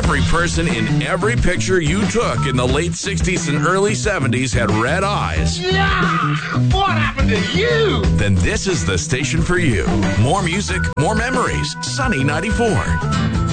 every person in every picture you took in the late 60s and early 70s had red eyes, Yeah! What happened to you? then this is the station for you. More music, more memories. Sunny 94.